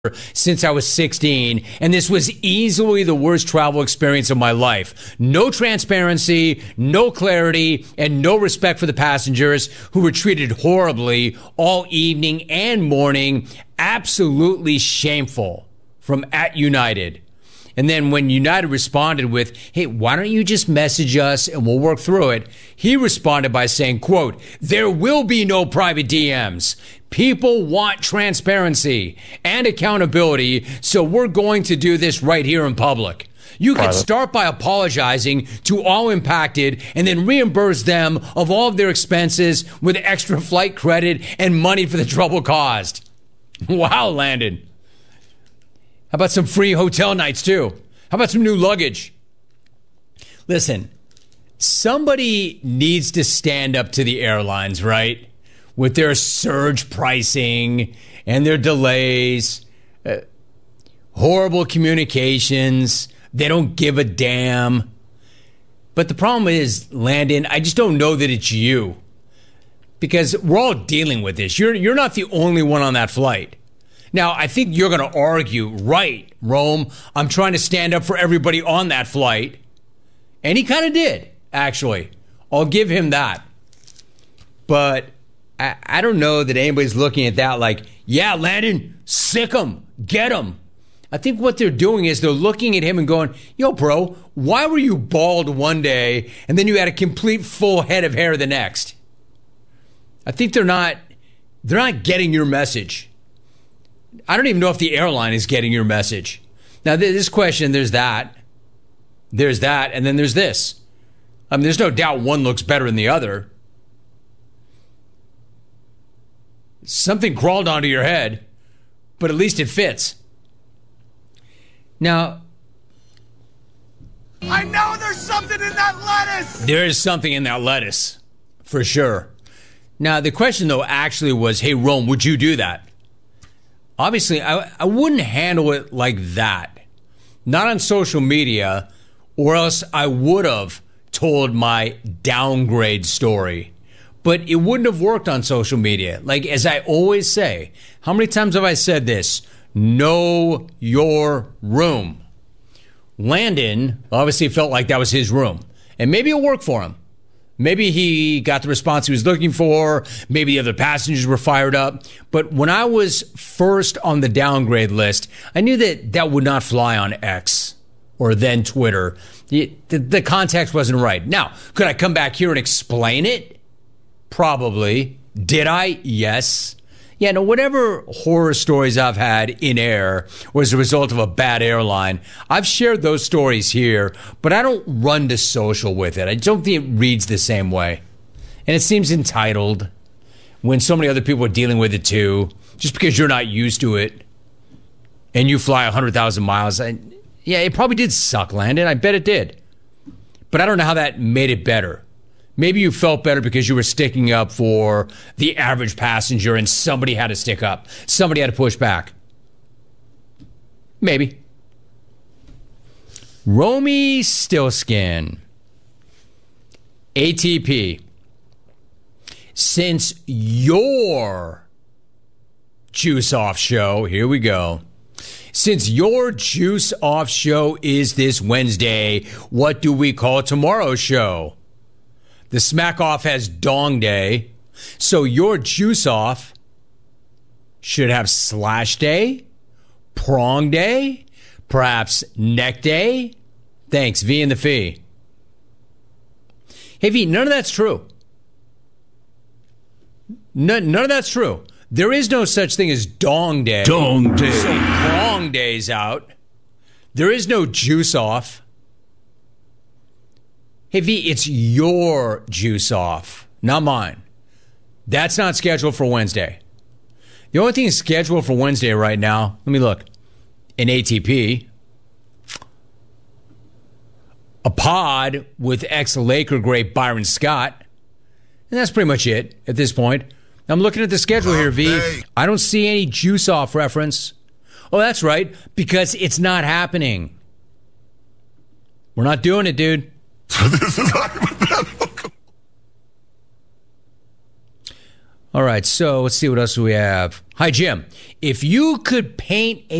since I was 16, and this was easily the worst travel experience of my life. No transparency, no clarity, and no respect for the passengers, who were treated horribly all evening and morning. Absolutely shameful from @United. And then when United responded with, hey, why don't you just message us and we'll work through it? He responded by saying, quote, there will be no private DMs. People want transparency and accountability, so we're going to do this right here in public. You could start by apologizing to all impacted and then reimburse them of all of their expenses with extra flight credit and money for the trouble caused. Wow, Landon. How about some free hotel nights, too? How about some new luggage? Listen, somebody needs to stand up to the airlines, right? With their surge pricing and their delays, horrible communications. They don't give a damn. But the problem is, Landon, I just don't know that it's you. Because we're all dealing with this. You're not the only one on that flight. Now, I think you're going to argue, right, Rome, I'm trying to stand up for everybody on that flight. And he kind of did, actually. I'll give him that. But I don't know that anybody's looking at that like, yeah, Landon, sick 'em, get 'em. I think what they're doing is they're looking at him and going, yo, bro, why were you bald one day and then you had a complete full head of hair the next? I think they're not getting your message. I don't even know if the airline is getting your message. Now, this question, there's that, and then there's this. I mean, there's no doubt one looks better than the other. Something crawled onto your head, but at least it fits. Now, I know there's something in that lettuce. There is something in that lettuce, for sure. Now, the question, though, actually was, hey, Rome, would you do that? Obviously, I wouldn't handle it like that. Not on social media, or else I would have told my downgrade story. But it wouldn't have worked on social media. Like, as I always say, how many times have I said this? Know your room. Landon obviously felt like that was his room. And maybe it worked for him. Maybe he got the response he was looking for. Maybe the other passengers were fired up. But when I was first on the downgrade list, I knew that would not fly on X or then Twitter. The context wasn't right. Now, could I come back here and explain it? Probably. Did I? Yes. Yeah, no, whatever horror stories I've had in air was a result of a bad airline. I've shared those stories here, but I don't run to social with it. I don't think it reads the same way. And it seems entitled when so many other people are dealing with it too, just because you're not used to it and you fly 100,000 miles. Yeah, it probably did suck, Landon. I bet it did. But I don't know how that made it better. Maybe you felt better because you were sticking up for the average passenger and somebody had to stick up. Somebody had to push back. Maybe. Romy Stillskin. ATP. Since your Juice Off show, here we go. Since your Juice Off show is this Wednesday, what do we call tomorrow's show? The Smack Off has Dong Day, so your Juice Off should have Slash Day, Prong Day, perhaps Neck Day. Thanks, V and the Fee. Hey, V, none of that's true. None of that's true. There is no such thing as Dong Day. Dong Day. So Prong Day's out. There is no Juice Off. Hey, V, it's your Juice Off, not mine. That's not scheduled for Wednesday. The only thing scheduled for Wednesday right now, let me look, an ATP, a pod with ex-Laker great Byron Scott, and that's pretty much it at this point. I'm looking at the schedule here, V. I don't see any Juice Off reference. Oh, that's right, because it's not happening. We're not doing it, dude. So this is hypothetical. All right, so let's see what else we have. Hi, Jim. If you could paint a